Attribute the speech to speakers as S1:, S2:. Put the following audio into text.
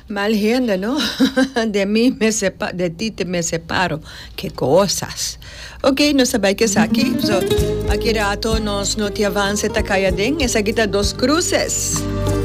S1: Mal gente, ¿no? De mí de ti me separo. Qué cosas. Ok, no sabéis que es aquí. So, aquí rato nos no te avance ta calladín. Es aquí 2 cruces.